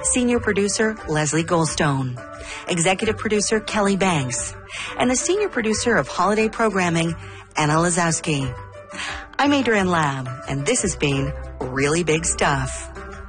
Senior producer Leslie Goldstone. Executive producer Kelly Banks. And the senior producer of holiday programming, Anna Lazowski. I'm Adrienne Lamb, and this has been Really Big Stuff.